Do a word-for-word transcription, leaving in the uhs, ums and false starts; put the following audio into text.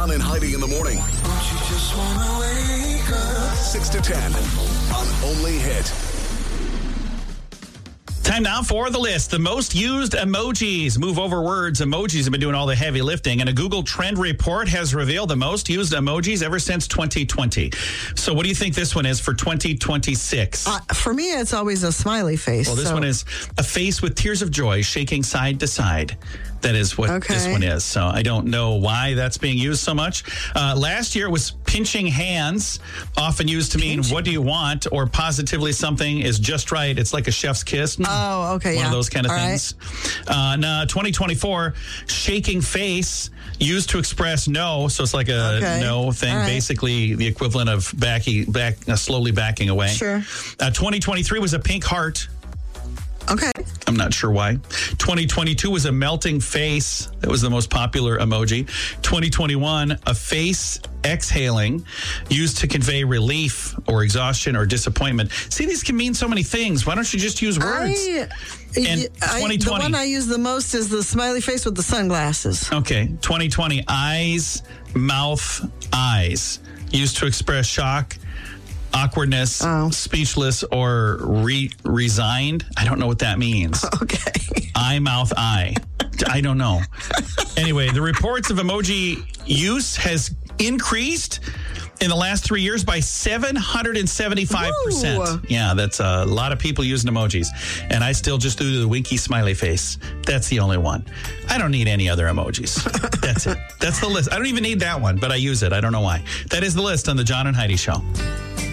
John and Heidi in the morning. Don't you just wanna wake up? six to ten on Only Hit. Time now for the list. The most used emojis. Move over words. Emojis have been doing all the heavy lifting. And a Google Trend report has revealed the most used emojis ever since twenty twenty. So what do you think this one is for twenty twenty-six? Uh, for me, it's always a smiley face. Well, this so. one is a face with tears of joy shaking side to side. That is what Okay. this one is. So I don't know why that's being used so much. Uh, last year it was pinching hands, often used to mean, Pinching. what do you want? Or positively something is just right. It's like a chef's kiss. Oh, okay, One yeah. of those kind of All things. Uh, now, twenty twenty-four, shaking face used to express no. So it's like a Okay. no thing, All right. basically the equivalent of backing, back, uh, slowly backing away. Sure. Uh, twenty twenty-three was a pink heart. Okay. I'm not sure why. twenty twenty-two was a melting face. That was the most popular emoji. twenty twenty-one, a face exhaling, used to convey relief or exhaustion or disappointment. See, these can mean so many things. Why don't you just use words? I, And I, twenty twenty. the one I use the most is the smiley face with the sunglasses. Okay, twenty twenty, eyes, mouth, eyes, used to express shock, awkwardness, Oh. speechless, or re- resigned. I don't know what that means. Okay. Eye, mouth, eye. I don't know. Anyway, the reports of emoji use has increased in the last three years by seven hundred seventy-five percent. Whoa. Yeah, that's a lot of people using emojis. And I still just do the winky smiley face. That's the only one. I don't need any other emojis. That's it. That's the list. I don't even need that one, but I use it. I don't know why. That is the list on the John and Heidi Show.